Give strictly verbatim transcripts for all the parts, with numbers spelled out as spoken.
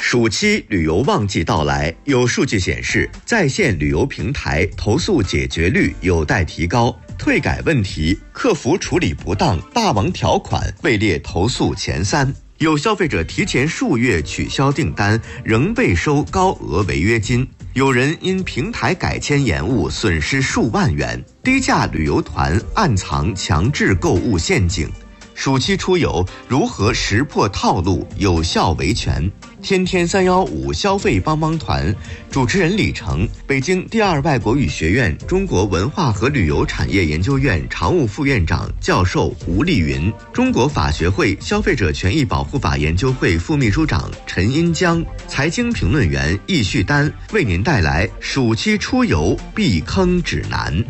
暑期旅游旺季到来，有数据显示，在线旅游平台投诉解决率有待提高，退改问题、客服处理不当、霸王条款位列投诉前三。有消费者提前数月取消订单，仍被收高额违约金。有人因平台改签延误，损失数万元。低价旅游团暗藏强制购物陷阱。暑期出游如何识破套路，有效维权？天天三幺五消费帮帮团主持人李成，北京第二外国语学院中国文化和旅游产业研究院常务副院长教授吴丽云，中国法学会消费者权益保护法研究会副秘书长陈荫江，财经评论员易旭丹，为您带来暑期出游避坑指南。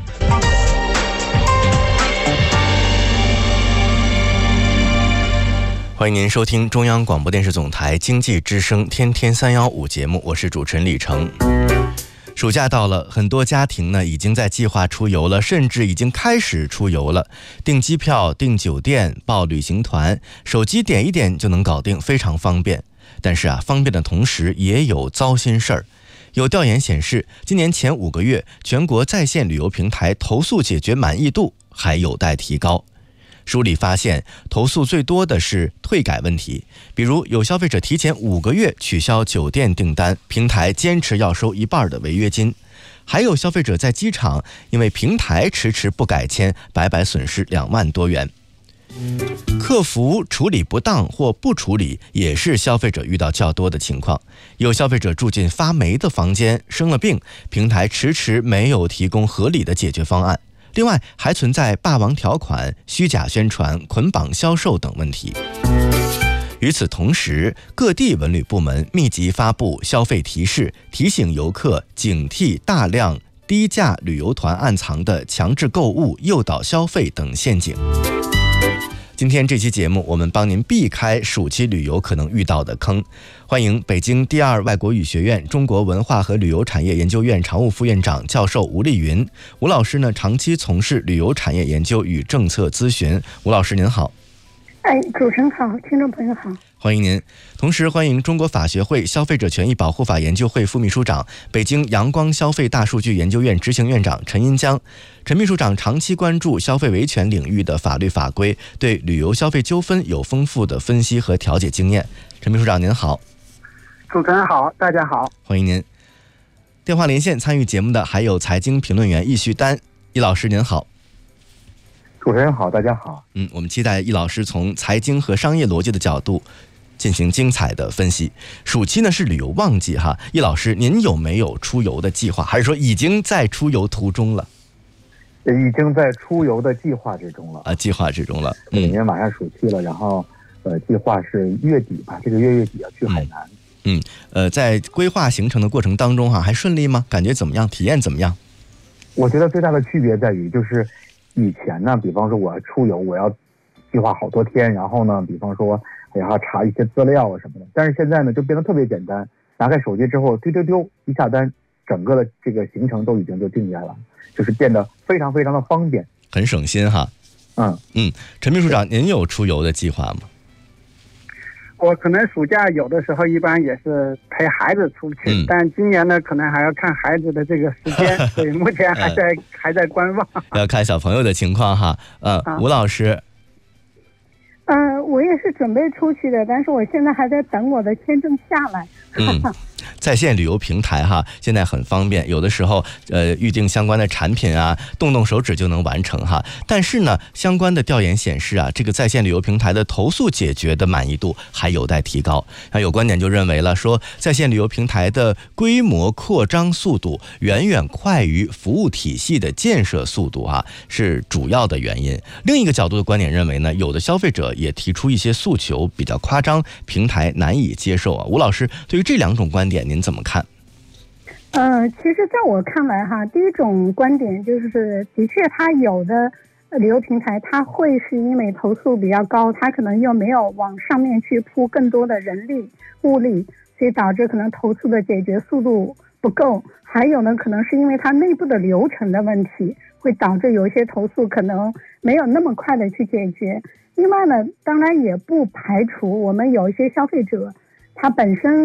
欢迎您收听中央广播电视总台经济之声天天三幺五节目，我是主持人李成。暑假到了，很多家庭呢已经在计划出游了，甚至已经开始出游了。订机票、订酒店、报旅行团，手机点一点就能搞定，非常方便。但是啊，方便的同时也有糟心事儿。有调研显示，今年前五个月，全国在线旅游平台投诉解决满意度还有待提高。梳理发现，投诉最多的是退改问题，比如有消费者提前五个月取消酒店订单，平台坚持要收一半的违约金；还有消费者在机场因为平台迟迟不改签，白白损失两万多元。客服处理不当或不处理，也是消费者遇到较多的情况。有消费者住进发霉的房间，生了病，平台迟迟没有提供合理的解决方案。另外，还存在霸王条款、虚假宣传、捆绑销售等问题。与此同时，各地文旅部门密集发布消费提示，提醒游客警惕大量低价旅游团暗藏的强制购物、诱导消费等陷阱。今天这期节目，我们帮您避开暑期旅游可能遇到的坑。欢迎北京第二外国语学院中国文化和旅游产业研究院常务副院长教授吴丽云。吴老师呢，长期从事旅游产业研究与政策咨询。吴老师您好。 哎，主持人好，听众朋友好， 欢迎您。同时欢迎中国法学会消费者权益保护法研究会副秘书长、北京阳光消费大数据研究院执行院长陈荫江。陈秘书长长期关注消费维权领域的法律法规，对旅游消费纠纷有丰富的分析和调解经验。陈秘书长您好。 主持人好，大家好， 欢迎您。电话连线参与节目的还有财经评论员易旭丹。易老师您好。 主持人好，大家好。 嗯，我们期待易老师从财经和商业逻辑的角度进行精彩的分析。暑期呢是旅游旺季哈，易老师您有没有出游的计划，还是说已经在出游途中了？ 已经在出游的计划之中了啊，计划之中了。 嗯，因为马上暑期了，然后呃，计划是月底吧，这个月月底要去海南。 嗯，嗯呃，在规划行程的过程当中哈，还顺利吗？感觉怎么样？体验怎么样？ 我觉得最大的区别在于，就是以前呢，比方说我要出游，我要计划好多天，然后呢，比方说我要查一些资料啊什么的。但是现在呢，就变得特别简单，拿开手机之后，丢丢丢一下单，整个的这个行程都已经就定下来了，就是变得非常非常的方便， 很省心哈。 嗯嗯，陈秘书长，您有出游的计划吗？ 我可能暑假有的时候一般也是陪孩子出去，嗯、但今年呢，可能还要看孩子的这个时间，所以目前还在、嗯、还在观望， 要看小朋友的情况哈。呃，啊、吴老师， 嗯、呃，我也是准备出去的，但是我现在还在等我的签证下来。 嗯，在线旅游平台哈，现在很方便，有的时候呃预定相关的产品啊，动动手指就能完成哈。但是呢，相关的调研显示啊，这个在线旅游平台的投诉解决的满意度还有待提高。那有观点就认为了，说在线旅游平台的规模扩张速度远远快于服务体系的建设速度啊，是主要的原因。另一个角度的观点认为呢，有的消费者也提出一些诉求比较夸张，平台难以接受啊。吴老师，对于这两种观点您怎么看？ 呃，其实在我看来哈，第一种观点就是的确它有的旅游平台它会是因为投诉比较高，它可能又没有往上面去铺更多的人力物力，所以导致可能投诉的解决速度不够。还有呢，可能是因为它内部的流程的问题，会导致有一些投诉可能没有那么快的去解决。另外呢，当然也不排除我们有一些消费者他本身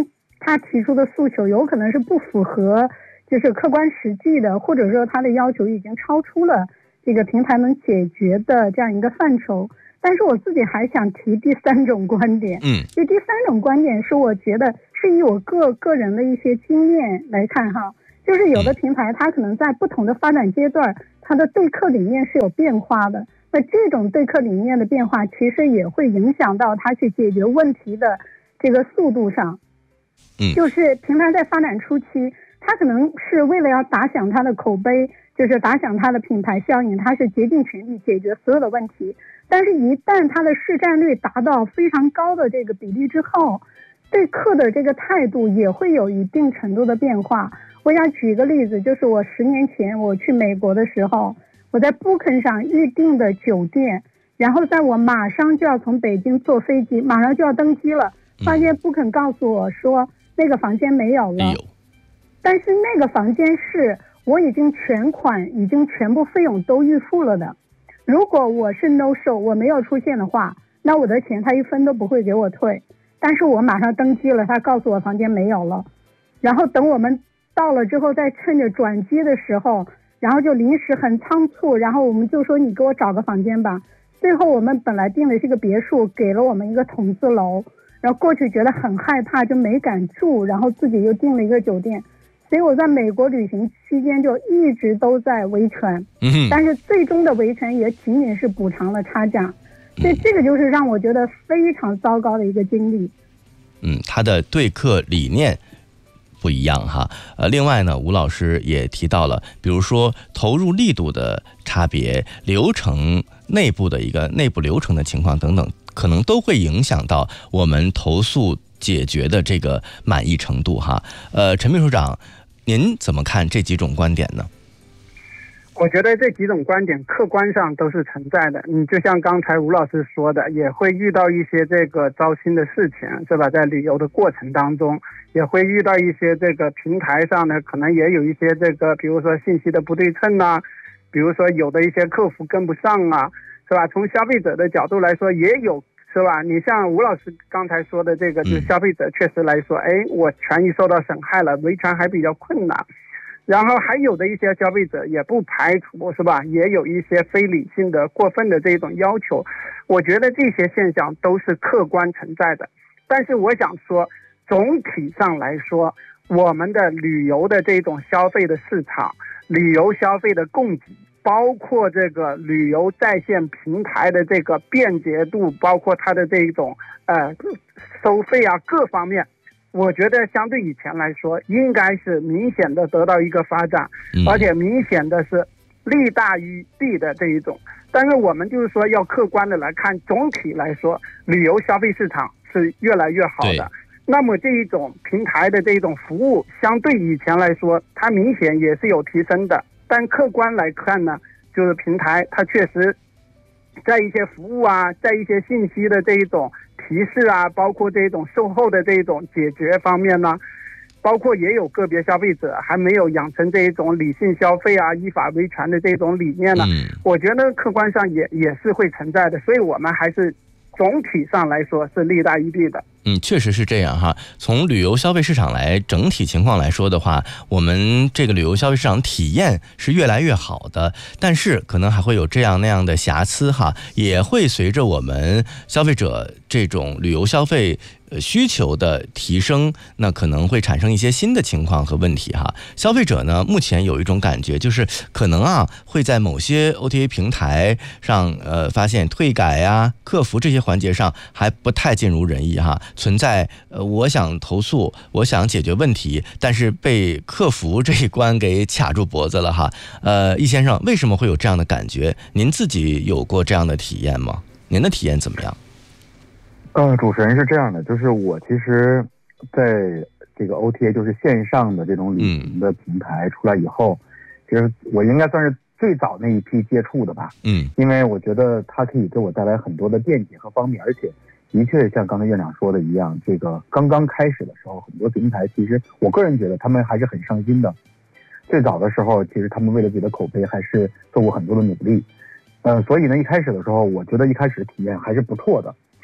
他提出的诉求有可能是不符合就是客观实际的，或者说他的要求已经超出了这个平台能解决的这样一个范畴。但是我自己还想提第三种观点， 嗯， 就第三种观点是我觉得是以我个个人的一些经验来看哈，就是有的平台它可能在不同的发展阶段，它的对客理念是有变化的。那这种对客理念的变化，其实也会影响到它去解决问题的这个速度上。 嗯， 就是平台在发展初期，它可能是为了要打响它的口碑，就是打响它的品牌效应，它是竭尽全力解决所有的问题。但是一旦它的市占率达到非常高的这个比例之后，对客的这个态度也会有一定程度的变化。我想举一个例子，就是我十年前我去美国的时候，我在 Booking 上预定的酒店，然后在我马上就要从北京坐飞机，马上就要登机了，发现 Booking 告诉我说那个房间没有了。但是那个房间是我已经全款已经全部费用都预付了的，如果我是 no show 我没有出现的话，那我的钱他一分都不会给我退。但是我马上登机了，他告诉我房间没有了，然后等我们到了之后，再趁着转机的时候，然后就临时很仓促，然后我们就说你给我找个房间吧。最后我们本来订的是个别墅，给了我们一个筒子楼，然后过去觉得很害怕，就没敢住，然后自己又订了一个酒店。所以我在美国旅行期间就一直都在维权，嗯，但是最终的维权也仅仅是补偿了差价，所以这个就是让我觉得非常糟糕的一个经历。 嗯，他的对客理念不一样哈。呃，另外呢，吴老师也提到了，比如说投入力度的差别、流程内部的一个内部流程的情况等等，可能都会影响到我们投诉解决的这个满意程度哈。呃，陈秘书长，您怎么看这几种观点呢？ 我觉得这几种观点客观上都是存在的。你就像刚才吴老师说的，也会遇到一些这个糟心的事情，是吧？在旅游的过程当中，也会遇到一些这个平台上呢，可能也有一些这个，比如说信息的不对称啊，比如说有的一些客服跟不上啊，是吧？从消费者的角度来说，也有，是吧？你像吴老师刚才说的这个，就是消费者确实来说，哎，我权益受到损害了，维权还比较困难。然后还有的一些消费者也不排除，是吧？也有一些非理性的、过分的这种要求。我觉得这些现象都是客观存在的。但是我想说，总体上来说，我们的旅游的这种消费的市场、旅游消费的供给，包括这个旅游在线平台的这个便捷度，包括它的这种呃收费啊各方面，我觉得相对以前来说，应该是明显的得到一个发展，而且明显的是利大于弊的这一种。但是我们就是说要客观的来看，总体来说，旅游消费市场是越来越好的。那么这一种平台的这一种服务，相对以前来说，它明显也是有提升的。但客观来看呢，就是平台它确实在一些服务啊，在一些信息的这一种提示啊，包括这种售后的这种解决方面呢，包括也有个别消费者还没有养成这一种理性消费啊、依法维权的这种理念呢，嗯、我觉得客观上也也是会存在的，所以我们还是总体上来说是利大于弊的。 嗯，确实是这样哈。从旅游消费市场来整体情况来说的话，我们这个旅游消费市场体验是越来越好的，但是可能还会有这样那样的瑕疵哈，也会随着我们消费者这种旅游消费需求的提升，那可能会产生一些新的情况和问题哈。消费者呢，目前有一种感觉，就是可能啊会在某些 O T A 平台上，呃，发现退改呀、客服这些环节上还不太尽如人意哈。存在呃，我想投诉，我想解决问题，但是被客服这一关给卡住脖子了哈。呃，易先生，为什么会有这样的感觉？您自己有过这样的体验吗？您的体验怎么样？ 呃，主持人是这样的，就是我其实在这个 O T A 就是线上的这种旅行的平台出来以后，嗯、其实我应该算是最早那一批接触的吧。嗯，因为我觉得它可以给我带来很多的便捷和方便，而且的确像刚才院长说的一样，这个刚刚开始的时候，很多平台其实我个人觉得他们还是很上心的。最早的时候，其实他们为了自己的口碑还是做过很多的努力。呃，所以呢，一开始的时候，我觉得一开始体验还是不错的。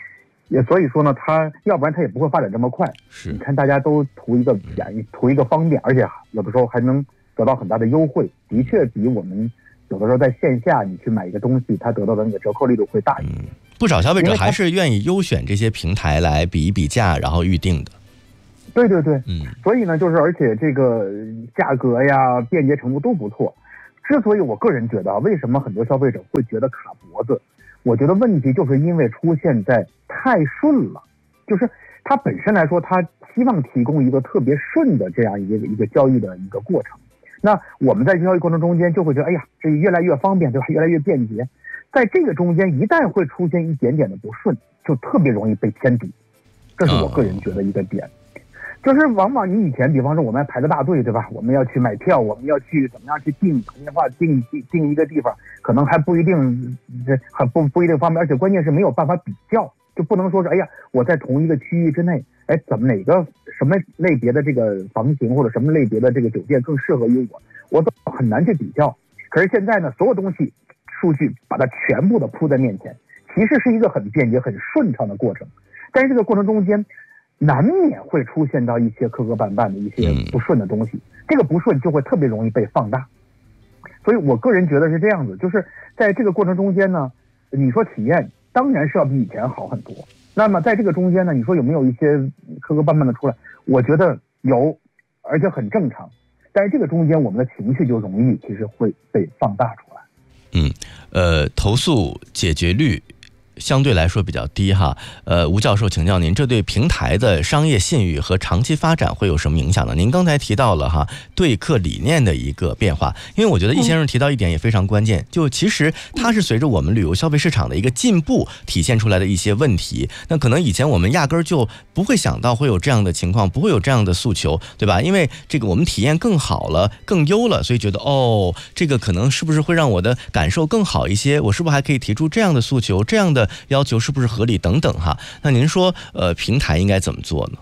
也所以说呢，它要不然它也不会发展这么快。 是， 你看大家都图一个便宜，图一个方便，而且有的时候还能得到很大的优惠，的确比我们有的时候在线下你去买一个东西，它得到的那个折扣力度会大一些。嗯， 不少消费者还是愿意优选这些平台来比一比价，然后预定的。 对对对， 嗯， 所以呢，就是而且这个价格呀、便捷程度都不错。之所以我个人觉得，为什么很多消费者会觉得卡脖子？我觉得问题就是因为出现在太顺了，就是它本身来说，它希望提供一个特别顺的这样一个一个交易的一个过程。那我们在交易过程中间就会觉得，哎呀，这越来越方便，对吧？越来越便捷。在这个中间，一旦会出现一点点的不顺，就特别容易被添堵。这是我个人觉得一个点。就是往往你以前，比方说我们排着大队，对吧？我们要去买票，我们要去怎么样去订，打电话订订一个地方，可能还不一定，这很不不一定方便，而且关键是没有办法比较，就不能说是哎呀，我在同一个区域之内，哎，怎么哪个什么类别的这个房型或者什么类别的这个酒店更适合于我，我都很难去比较。可是现在呢，所有东西数据把它全部的铺在面前，其实是一个很便捷、很顺畅的过程，但是这个过程中间，难免会出现到一些磕磕绊绊的一些不顺的东西，嗯、这个不顺就会特别容易被放大。所以我个人觉得是这样子，就是在这个过程中间呢，你说体验当然是要比以前好很多。那么在这个中间呢，你说有没有一些磕磕绊绊的出来？我觉得有，而且很正常。但是这个中间我们的情绪就容易其实会被放大出来。 嗯，呃，投诉解决率相对来说比较低哈，呃，吴教授，请教您，这对平台的商业信誉和长期发展会有什么影响呢？您刚才提到了哈对客理念的一个变化，因为我觉得易先生提到一点也非常关键，就其实它是随着我们旅游消费市场的一个进步体现出来的一些问题。那可能以前我们压根儿就不会想到会有这样的情况，不会有这样的诉求，对吧？因为这个我们体验更好了，更优了，所以觉得哦，这个可能是不是会让我的感受更好一些？我是不是还可以提出这样的诉求，这样的要求是不是合理等等哈？那您说，呃，平台应该怎么做呢？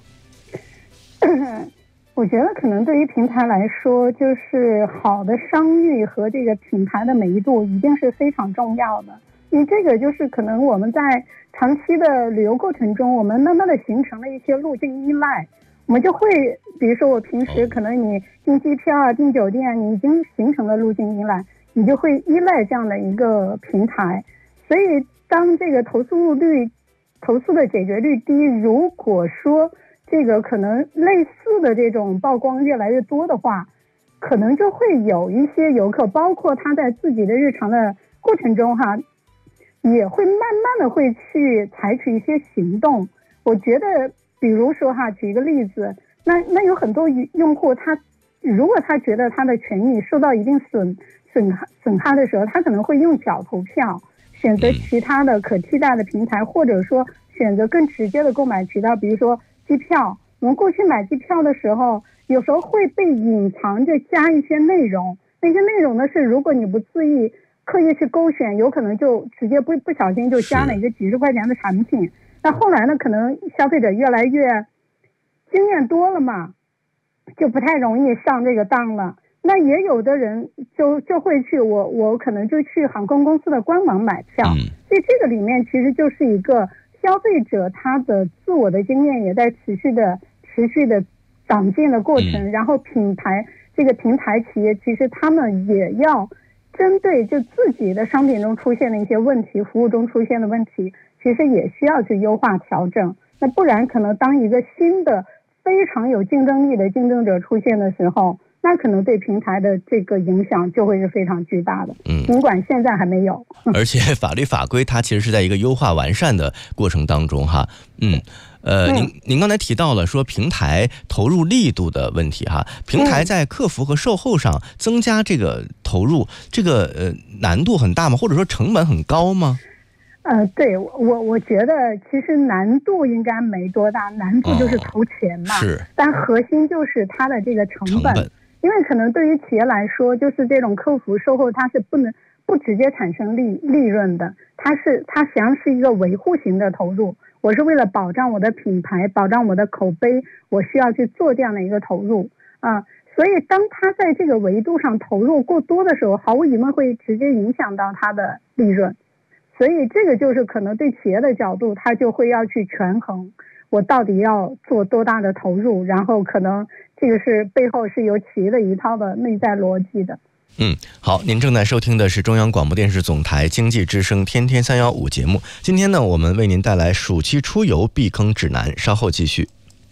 我觉得可能对于平台来说，就是好的商誉和这个品牌的美誉度一定是非常重要的。因为这个就是可能我们在长期的旅游过程中，我们慢慢的形成了一些路径依赖，我们就会，比如说我平时可能你订机票啊、订酒店，你已经形成了路径依赖，你就会依赖这样的一个平台，所以当这个投诉率、投诉的解决率低，如果说这个可能类似的这种曝光越来越多的话，可能就会有一些游客，包括他在自己的日常的过程中哈，也会慢慢的会去采取一些行动。我觉得，比如说哈，举一个例子，那那有很多用户他，如果他觉得他的权益受到一定损损损害的时候，他可能会用脚投票。选择其他的可替代的平台，或者说选择更直接的购买渠道，比如说机票。我们过去买机票的时候，有时候会被隐藏着加一些内容，那些内容呢是如果你不自意刻意去勾选，有可能就直接不不小心就加了一个几十块钱的产品。那后来呢，可能消费者越来越经验多了嘛，就不太容易上这个当了。那也有的人就就会去我我可能就去航空公司的官网买票，所以这个里面其实就是一个消费者他的自我的经验也在持续的持续的长进的过程，然后品牌这个平台企业其实他们也要针对就自己的商品中出现的一些问题，服务中出现的问题，其实也需要去优化调整。那不然可能当一个新的非常有竞争力的竞争者出现的时候，那可能对平台的这个影响就会是非常巨大的，嗯，尽管现在还没有。 而且法律法规它其实是在一个优化完善的过程当中哈，嗯，呃，您您刚才提到了说平台投入力度的问题哈，平台在客服和售后上增加这个投入，这个呃难度很大吗？或者说成本很高吗？ 呃，对我我觉得其实难度应该没多大，难度就是投钱嘛，哦、 是， 但核心就是它的这个成本。成本因为可能对于企业来说，就是这种客服售后它是不能不直接产生利利润的，它是它实际上是一个维护型的投入。我是为了保障我的品牌，保障我的口碑，我需要去做这样的一个投入啊。所以当它在这个维度上投入过多的时候，毫无疑问会直接影响到它的利润。 所以这个就是可能对企业的角度，他就会要去权衡，我到底要做多大的投入，然后可能这个是背后是有企业的一套的内在逻辑的。 嗯，好，您正在收听的是中央广播电视总台经济之声天天三一五节目。今天呢，我们为您带来暑期出游避坑指南，稍后继续。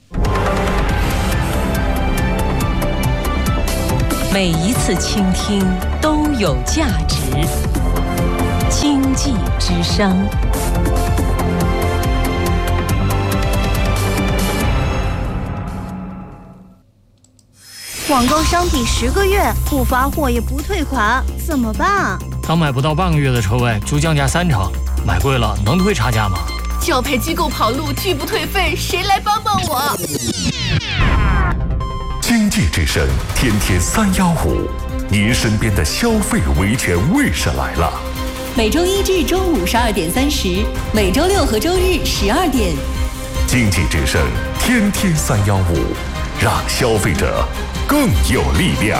每一次倾听都有价值。经济之声。 网购商品十个月不发货也不退款，怎么办？ 刚买不到半个月的车位就降价三成，买贵了能退差价吗？ 教培机构跑路拒不退费，谁来帮帮我？ 经济之声天天三幺五，您身边的消费维权卫士来了。 每周一至周五十二点三十，每周六和周日十二点。 经济之声天天三幺五，让消费者更有力量。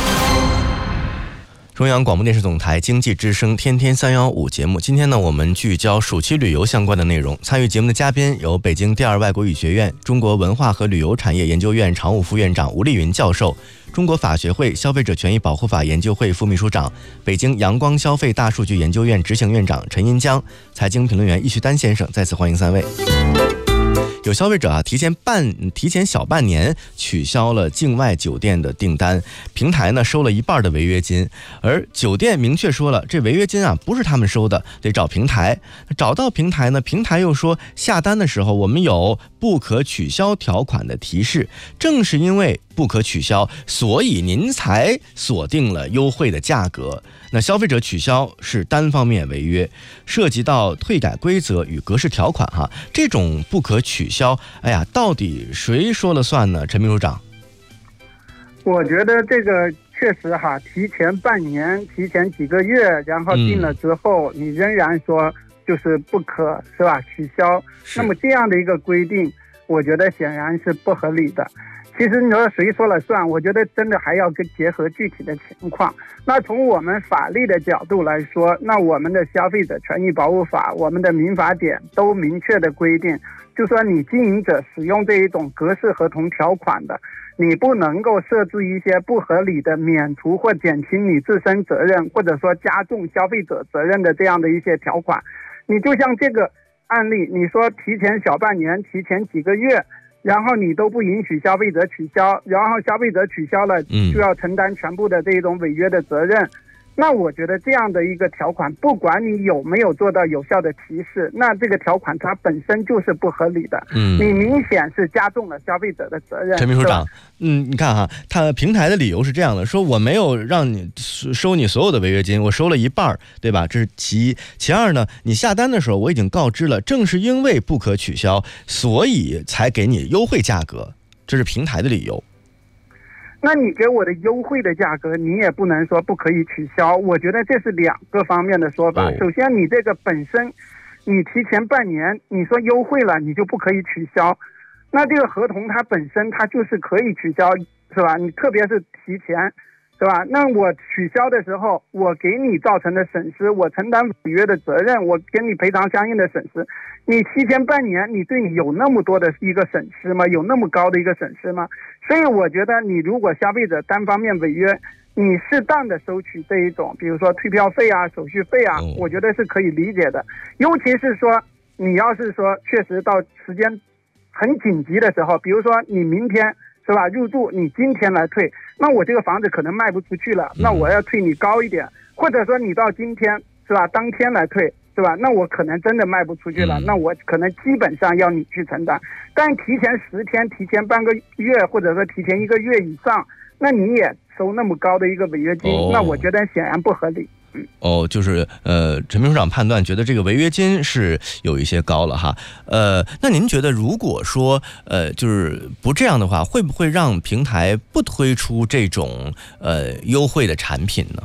中央广播电视总台经济之声天天三一五节目，今天呢，我们聚焦暑期旅游相关的内容。参与节目的嘉宾有北京第二外国语学院中国文化和旅游产业研究院常务副院长吴丽云教授，中国法学会消费者权益保护法研究会副秘书长，北京阳光消费大数据研究院执行院长陈银江，财经评论员易旭丹先生。再次欢迎三位。有消费者啊，提前半提前小半年取消了境外酒店的订单，平台呢收了一半的违约金，而酒店明确说了，这违约金啊不是他们收的，得找平台。找到平台呢，平台又说下单的时候我们有不可取消条款的提示，正是因为不可取消，所以您才锁定了优惠的价格。那消费者取消是单方面违约，涉及到退改规则与格式条款哈，这种不可取消，哎呀，到底谁说了算呢？陈秘书长， 我觉得这个确实哈，提前半年、提前几个月，然后定了之后，嗯、你仍然说就是不可是吧取消，那么这样的一个规定，我觉得显然是不合理的。其实你说谁说了算，我觉得真的还要跟结合具体的情况。那从我们法律的角度来说，那我们的消费者权益保护法、我们的民法典都明确的规定，就说你经营者使用这一种格式合同条款的，你不能够设置一些不合理的免除或减轻你自身责任，或者说加重消费者责任的这样的一些条款。你就像这个案例，你说提前小半年、提前几个月，然后你都不允许消费者取消，然后消费者取消了就要承担全部的这种违约的责任。嗯，那我觉得这样的一个条款，不管你有没有做到有效的提示，那这个条款它本身就是不合理的。嗯，你明显是加重了消费者的责任。 陈秘书长，嗯，你看哈，他平台的理由是这样的，说我没有让你收你所有的违约金，我收了一半，对吧？这是其一。其二呢，你下单的时候我已经告知了，正是因为不可取消，所以才给你优惠价格，这是平台的理由。 那你给我的优惠的价格，你也不能说不可以取消，我觉得这是两个方面的说法。哦、首先，你这个本身，你提前半年你说优惠了，你就不可以取消，那这个合同它本身它就是可以取消，是吧？你特别是提前，是吧？那我取消的时候，我给你造成的损失，我承担违约的责任，我给你赔偿相应的损失。你提前半年，你对你有那么多的一个损失吗？有那么高的一个损失吗？所以我觉得，你如果消费者单方面违约，你适当的收取这一种，比如说退票费啊、手续费啊，我觉得是可以理解的。尤其是说，你要是说确实到时间很紧急的时候，比如说你明天是吧入住，你今天来退，那我这个房子可能卖不出去了，那我要退你高一点，或者说你到今天是吧当天来退。是吧？那我可能真的卖不出去了，嗯、那我可能基本上要你去承担。但提前十天、提前半个月，或者说提前一个月以上，那你也收那么高的一个违约金，哦、那我觉得显然不合理。嗯、 哦，就是呃，陈秘书长判断觉得这个违约金是有一些高了哈。呃，那您觉得如果说呃，就是不这样的话，会不会让平台不推出这种呃优惠的产品呢？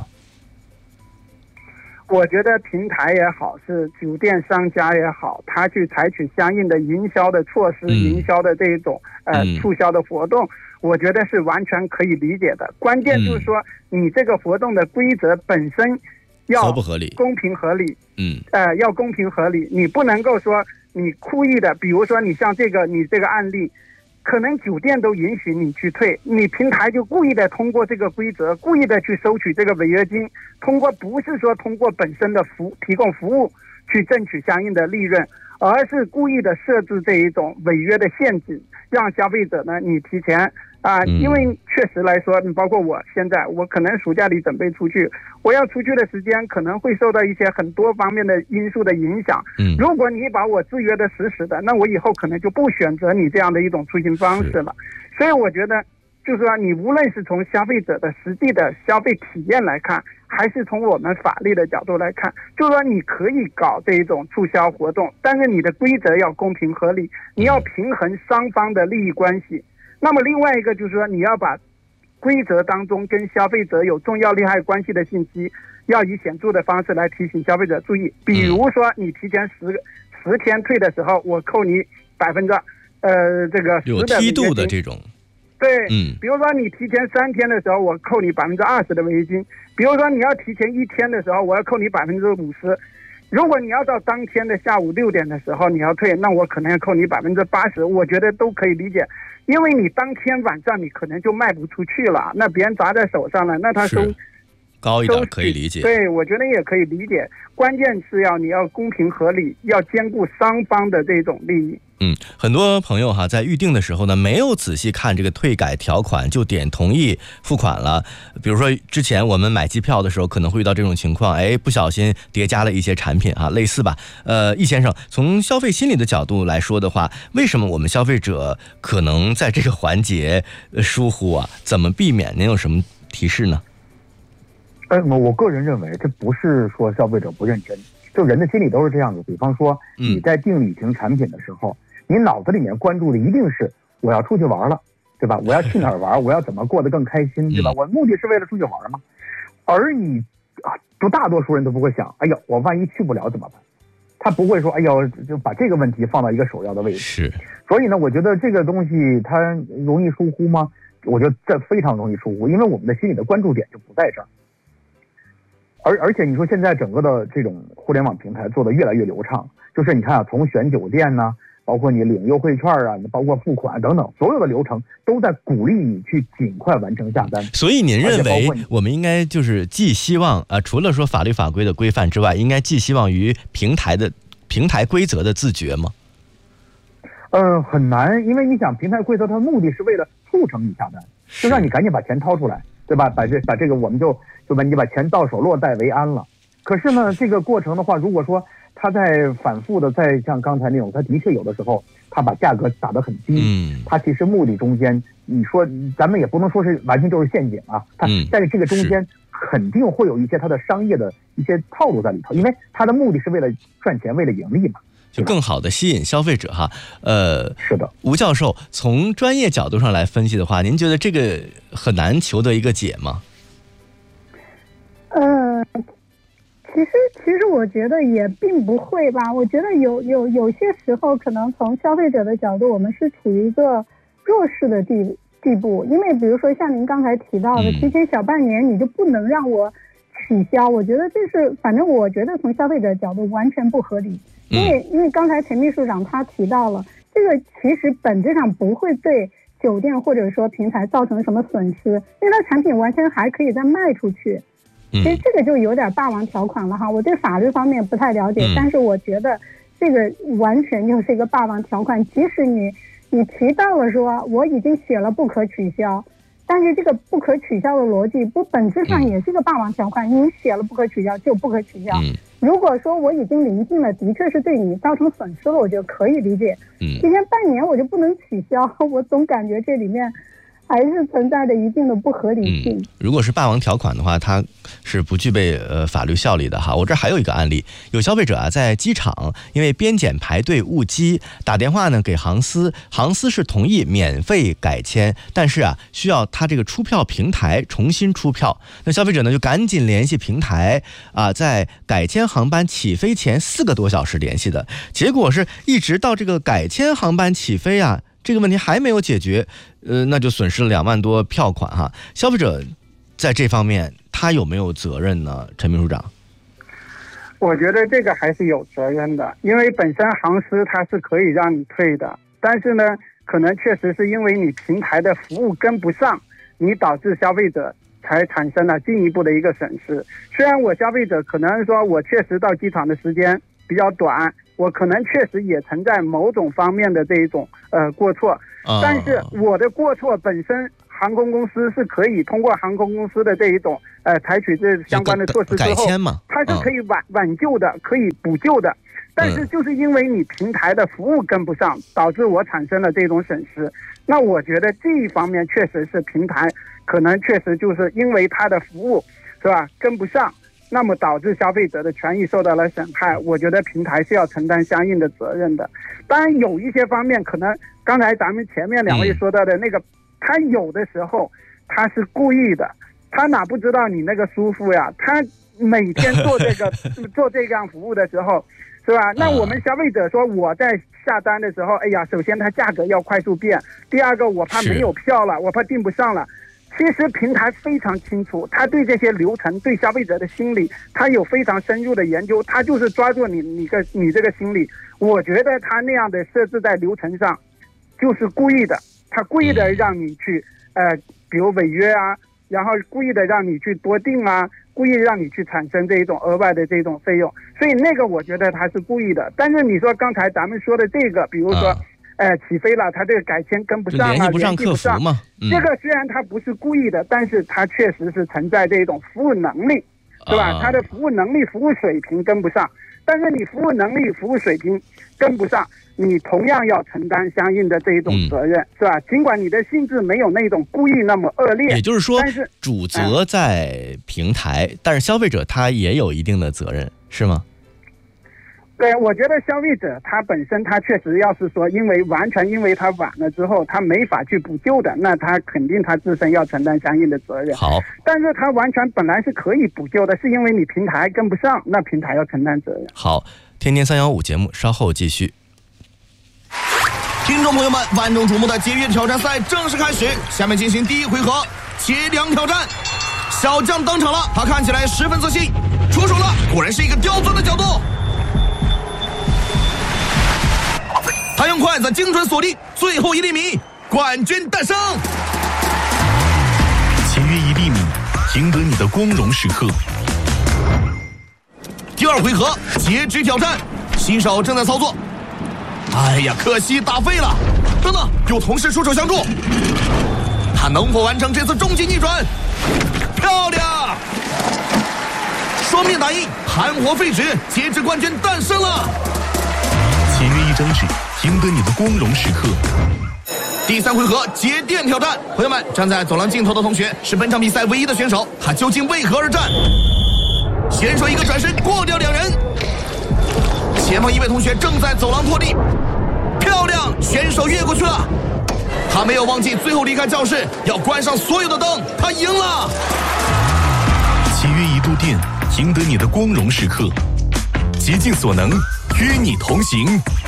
我觉得平台也好，是酒店商家也好，他去采取相应的营销的措施、嗯、营销的这种呃促销的活动，我觉得是完全可以理解的。关键就是说，你这个活动的规则本身要合不合理？ 公平合理。 嗯， 呃，要公平合理，你不能够说你故意的，比如说你像这个你这个案例，可能酒店都允许你去退，你平台就故意的通过这个规则，故意的去收取这个违约金，通过不是说通过本身的服提供服务去挣取相应的利润，而是故意的设置这一种违约的陷阱，让消费者呢你提前啊、呃，因为确实来说，你包括我现在，我可能暑假里准备出去，我要出去的时间可能会受到一些很多方面的因素的影响。 嗯， 如果你把我制约的死死的，那我以后可能就不选择你这样的一种出行方式了。所以我觉得，就是说，你无论是从消费者的实际的消费体验来看，还是从我们法律的角度来看，就是说你可以搞这一种促销活动，但是你的规则要公平合理，你要平衡双方的利益关系。那么另外一个就是说，你要把规则当中跟消费者有重要利害关系的信息，要以显著的方式来提醒消费者注意。比如说，你提前十十天退的时候，我扣你百分之呃这个十的有梯度的这种。 对， 嗯， 比如说你提前三天的时候，我扣你百分之二十的违约金；比如说你要提前一天的时候，我要扣你百分之五十。如果你要到当天的下午六点的时候你要退，那我可能要扣你百分之八十，我觉得都可以理解，因为你当天晚上你可能就卖不出去了，那别人砸在手上了，那他收高一点可以理解。 对，我觉得也可以理解，关键是要你要公平合理，要兼顾双方的这种利益。 嗯，很多朋友哈在预定的时候呢，没有仔细看这个退改条款就点同意付款了。比如说之前我们买机票的时候可能会遇到这种情况，哎，不小心叠加了一些产品啊，类似吧。呃，易先生，从消费心理的角度来说的话，为什么我们消费者可能在这个环节疏忽啊？怎么避免？您有什么提示呢？ 呃，我个人认为这不是说消费者不认真，就人的心理都是这样子。比方说你在订旅行产品的时候，你脑子里面关注的一定是我要出去玩了，对吧？我要去哪儿玩？我要怎么过得更开心，对吧？我目的是为了出去玩嘛。而你啊，就大多数人都不会想，哎呦，我万一去不了怎么办？他不会说，哎呦，就把这个问题放到一个首要的位置。 是。 所以呢，我觉得这个东西它容易疏忽吗？我觉得这非常容易疏忽，因为我们的心理的关注点就不在这儿。而而且你说现在整个的这种互联网平台做得越来越流畅，就是你看啊，从选酒店呢、啊，包括你领优惠券啊，包括付款等等，所有的流程都在鼓励你去尽快完成下单。 所以您认为我们应该就是寄希望啊、呃，除了说法律法规的规范之外，应该寄希望于平台的平台规则的自觉吗？ 呃，很难，因为你想平台规则它的目的是为了促成你下单，就让你赶紧把钱掏出来，对吧？把这把这个我们就就把你把钱到手落袋为安了。可是呢，这个过程的话，如果说他在反复的在像刚才那种，他的确有的时候他把价格打得很低， 嗯， 他其实目的中间，你说咱们也不能说是完全就是陷阱啊，他但是这个中间肯定会有一些他的商业的一些套路在里头，因为他的目的是为了赚钱，为了盈利嘛。 就更好的吸引消费者哈，呃， 是的， 吴教授，从专业角度上来分析的话，您觉得这个很难求得一个解吗？ 呃，其实其实我觉得也并不会吧。我觉得有有有些时候，可能从消费者的角度，我们是处于一个弱势的地地步，因为比如说像您刚才提到的，提前小半年你就不能让我取消，我觉得这是，反正我觉得从消费者角度完全不合理。因为因为刚才陈秘书长他提到了，这个其实本质上不会对酒店或者说平台造成什么损失，因为它产品完全还可以再卖出去。其实这个就有点霸王条款了哈，我对法律方面不太了解，但是我觉得这个完全就是一个霸王条款。即使你你提到了说我已经写了不可取消，但是这个不可取消的逻辑不本质上也是个霸王条款，你写了不可取消就不可取消。如果说我已经临近了，的确是对你造成损失了，我觉得可以理解。提前半年我就不能取消，我总感觉这里面还是存在着一定的不合理性。 嗯、如果是霸王条款的话，它是不具备呃法律效力的哈。我这还有一个案例，有消费者啊在机场因为边检排队误机，打电话呢给航司，航司是同意免费改签，但是啊需要他这个出票平台重新出票。那消费者呢就赶紧联系平台啊，在改签航班起飞前四个多小时联系的，结果是一直到这个改签航班起飞啊。这个问题还没有解决，呃，那就损失了两万多票款哈。消费者在这方面他有没有责任呢？陈秘书长？ 我觉得这个还是有责任的，因为本身行师它是可以让你退的，但是呢，可能确实是因为你平台的服务跟不上，你导致消费者才产生了进一步的一个损失。虽然我消费者可能说我确实到机场的时间比较短，我可能确实也存在某种方面的这一种呃过错， 哦、 但是我的过错本身，航空公司是可以通过航空公司的这一种呃采取这相关的措施之后，它是可以挽挽救的，可以补救的。但是就是因为你平台的服务跟不上，导致我产生了这种损失。那我觉得这一方面确实是平台可能确实就是因为它的服务是吧跟不上，那么导致消费者的权益受到了损害。我觉得平台是要承担相应的责任的。当然有一些方面可能刚才咱们前面两位说到的那个。嗯他有的时候他是故意的，他哪不知道你那个舒服呀？他每天做这个做这样服务的时候，是吧？那我们消费者说我在下单的时候，哎呀，首先它价格要快速变，第二个我怕没有票了，我怕订不上了。其实平台非常清楚，他对这些流程、对消费者的心理，他有非常深入的研究，他就是抓住你你个你这个心理。我觉得他那样的设置在流程上，就是故意的。他故意的让你去，呃，比如违约啊，然后故意的让你去多订啊，故意让你去产生这一种额外的这种费用，所以那个我觉得他是故意的。但是你说刚才咱们说的这个，比如说，呃，起飞了，他这个改签跟不上啊， 联系不上客服嘛， 嗯、这个虽然他不是故意的，但是他确实是存在这种服务能力，是吧？他的服务能力、服务水平跟不上，但是你服务能力、服务水平跟不上。你同样要承担相应的这一种责任，嗯、是吧？尽管你的性质没有那种故意那么恶劣， 也就是说， 但是主责在平台，嗯、但是消费者他也有一定的责任，是吗？ 对，我觉得消费者他本身他确实要是说因为完全因为他晚了之后他没法去补救的，那他肯定他自身要承担相应的责任。 好， 但是他完全本来是可以补救的，是因为你平台跟不上，那平台要承担责任。 好，天天三幺五节目稍后继续。 听众朋友们，万众瞩目的节约挑战赛正式开始，下面进行第一回合节粮挑战。小将登场了，他看起来十分自信，出手了，果然是一个刁钻的角度。他用筷子精准锁定最后一粒米，冠军诞生。 节约一粒米，赢得你的光荣时刻。 第二回合截肢挑战，新手正在操作。哎呀，可惜打废了！等等，有同事出手相助，他能否完成这次终极逆转？漂亮！双面打印，含活废纸，截肢冠军诞生了！ 节约一张纸，赢得你的光荣时刻。 第三回合节电挑战，朋友们，站在走廊尽头的同学是本场比赛唯一的选手，他究竟为何而战？选手一个转身过掉两人。前方一位同学正在走廊拖地，漂亮！选手越过去了，他没有忘记最后离开教室要关上所有的灯，他赢了。 节约一度电，赢得你的光荣时刻，竭尽所能与你同行。